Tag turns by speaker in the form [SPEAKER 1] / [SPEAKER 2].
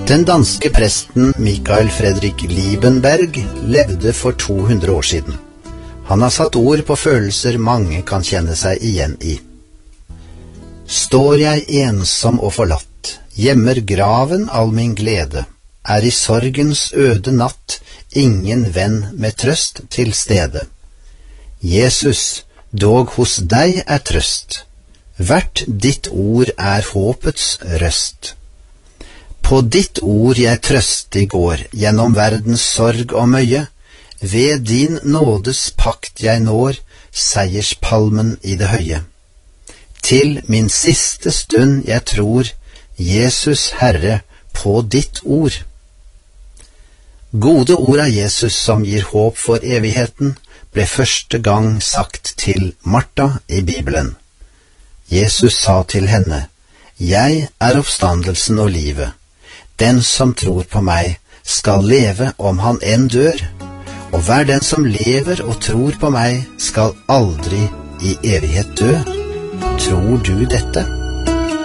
[SPEAKER 1] Den danske presten Michael Fredrik Liebenberg levde for 200 år siden. Han har satt ord på følelser mange kan kjenne seg igjen i. Står jeg ensom og forlatt, gjemmer graven all min glede, i sorgens øde natt ingen venn med trøst til stede. Jesus, dog hos deg trøst, hvert ditt ord håpets røst. På ditt ord jeg trøstig går, gjennom verdens sorg og møye, ved din nådes pakt jeg når, seierspalmen i det høye. Til min siste stund jeg tror, Jesus Herre, på ditt ord. Gode ord av Jesus som gir håp for evigheten, ble første gang sagt til Martha i Bibelen. Jesus sa til henne, jeg oppstandelsen og livet. Den som tror på meg skal leve om han enn dør, og hver den som lever og tror på meg skal aldri i evighet dø. Tror du dette?